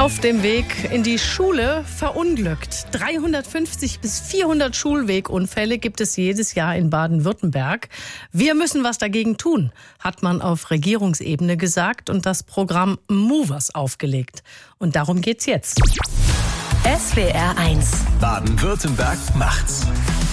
Auf dem Weg in die Schule verunglückt. 350 bis 400 Schulwegunfälle gibt es jedes Jahr in Baden-Württemberg. Wir müssen was dagegen tun, hat man auf Regierungsebene gesagt und das Programm Movers aufgelegt. Und darum geht's jetzt. SWR 1. Baden-Württemberg macht's.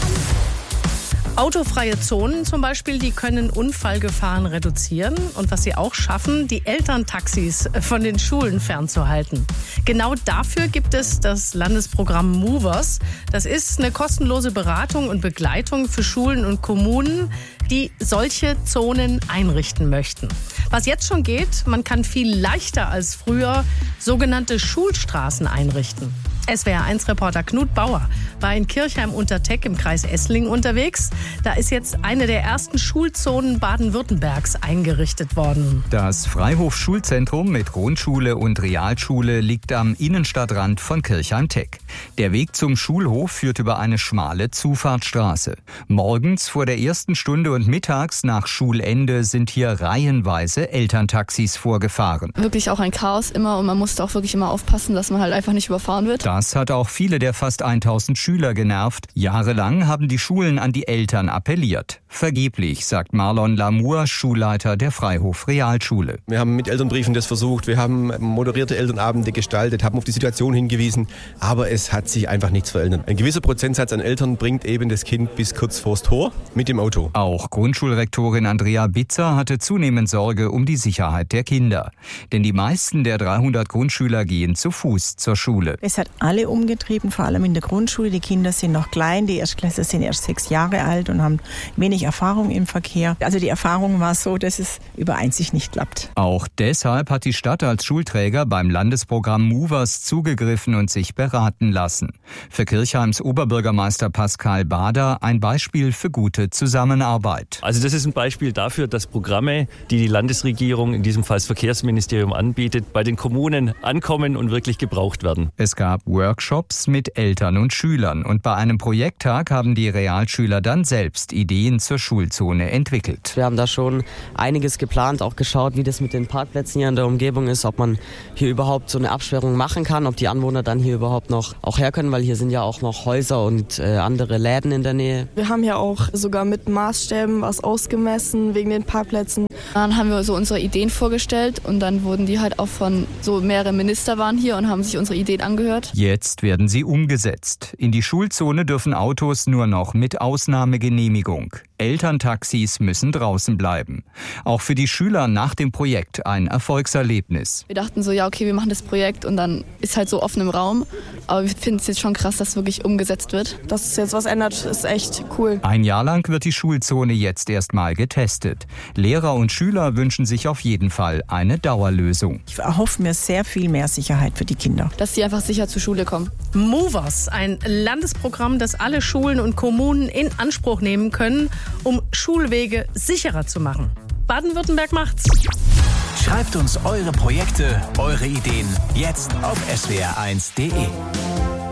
Autofreie Zonen zum Beispiel, die können Unfallgefahren reduzieren. Und was sie auch schaffen, die Elterntaxis von den Schulen fernzuhalten. Genau dafür gibt es das Landesprogramm Movers. Das ist eine kostenlose Beratung und Begleitung für Schulen und Kommunen, die solche Zonen einrichten möchten. Was jetzt schon geht, man kann viel leichter als früher sogenannte Schulstraßen einrichten. SWR1-Reporter Knut Bauer war in Kirchheim-Unterteck im Kreis Esslingen unterwegs. Da ist jetzt eine der ersten Schulzonen Baden-Württembergs eingerichtet worden. Das Freihof-Schulzentrum mit Grundschule und Realschule liegt am Innenstadtrand von Kirchheim-Teck. Der Weg zum Schulhof führt über eine schmale Zufahrtsstraße. Morgens vor der ersten Stunde und mittags nach Schulende sind hier reihenweise Elterntaxis vorgefahren. Wirklich auch ein Chaos immer und man musste auch wirklich immer aufpassen, dass man halt einfach nicht überfahren wird. Das hat auch viele der fast 1000 Schüler genervt. Jahrelang haben die Schulen an die Eltern appelliert. Vergeblich, sagt Marlon Lamour, Schulleiter der Freihof Realschule. Wir haben mit Elternbriefen das versucht, wir haben moderierte Elternabende gestaltet, haben auf die Situation hingewiesen, aber es hat sich einfach nichts verändert. Ein gewisser Prozentsatz an Eltern bringt eben das Kind bis kurz vors Tor mit dem Auto. Auch Grundschulrektorin Andrea Bitzer hatte zunehmend Sorge um die Sicherheit der Kinder. Denn die meisten der 300 Grundschüler gehen zu Fuß zur Schule. Es hat alle umgetrieben, vor allem in der Grundschule. Die Kinder sind noch klein, die Erstklässler sind erst 6 Jahre alt und haben wenig Erfahrung im Verkehr. Also die Erfahrung war so, dass es über Einsicht nicht klappt. Auch deshalb hat die Stadt als Schulträger beim Landesprogramm Movers zugegriffen und sich beraten lassen. Für Kirchheims Oberbürgermeister Pascal Bader ein Beispiel für gute Zusammenarbeit. Also das ist ein Beispiel dafür, dass Programme, die die Landesregierung, in diesem Fall das Verkehrsministerium, anbietet, bei den Kommunen ankommen und wirklich gebraucht werden. Es gab Workshops mit Eltern und Schülern und bei einem Projekttag haben die Realschüler dann selbst Ideen zur Schulzone entwickelt. Wir haben da schon einiges geplant, auch geschaut, wie das mit den Parkplätzen hier in der Umgebung ist, ob man hier überhaupt so eine Absperrung machen kann, ob die Anwohner dann hier überhaupt noch auch her können, weil hier sind ja auch noch Häuser und andere Läden in der Nähe. Wir haben ja auch sogar mit Maßstäben was ausgemessen wegen den Parkplätzen. Dann haben wir so unsere Ideen vorgestellt und dann wurden die halt auch von so mehrere Minister waren hier und haben sich unsere Ideen angehört. Jetzt werden sie umgesetzt. In die Schulzone dürfen Autos nur noch mit Ausnahmegenehmigung. Elterntaxis müssen draußen bleiben. Auch für die Schüler nach dem Projekt ein Erfolgserlebnis. Wir dachten so, ja okay, wir machen das Projekt und dann ist halt so offen im Raum. Aber wir finden es jetzt schon krass, dass es wirklich umgesetzt wird. Dass es jetzt was ändert, ist echt cool. Ein Jahr lang wird die Schulzone jetzt erstmal getestet. Lehrer und Schüler wünschen sich auf jeden Fall eine Dauerlösung. Ich erhoffe mir sehr viel mehr Sicherheit für die Kinder. Dass sie einfach sicher zur Schule kommen. Movers, ein Landesprogramm, das alle Schulen und Kommunen in Anspruch nehmen können, um Schulwege sicherer zu machen. Baden-Württemberg macht's. Schreibt uns eure Projekte, eure Ideen jetzt auf swr1.de.